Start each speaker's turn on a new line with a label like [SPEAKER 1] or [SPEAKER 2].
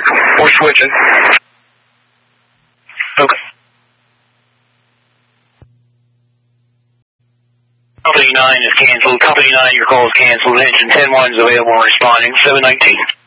[SPEAKER 1] We're switching.
[SPEAKER 2] Okay. Company 9 is canceled. Company 9, your call is canceled. Engine 10-1 is available and responding. 719.